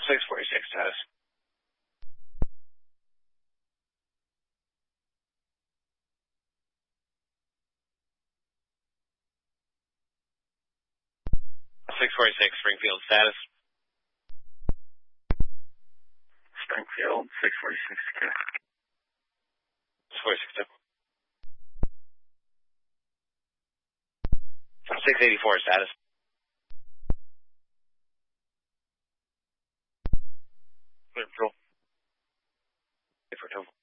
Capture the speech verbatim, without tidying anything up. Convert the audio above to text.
six forty-six status. six forty-six, Springfield status. Springfield, six forty-six, okay. six forty-six, six eighty-four status. Clear patrol. Clear patrol.